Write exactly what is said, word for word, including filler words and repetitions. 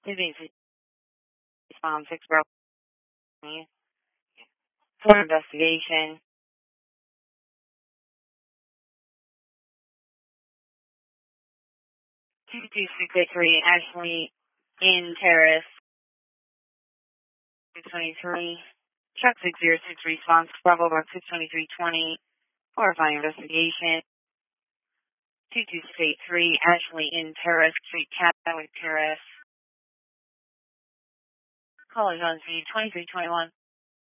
Moving to response six for investigation. two two six eight three Ashley in Terrace. six twenty-three. Truck six zero six response. Bravo Box six twenty-three twenty. Horrifying investigation. two two six eight three Ashley in Terrace. Street Catwick Terrace. Call is on speed twenty-three twenty-one.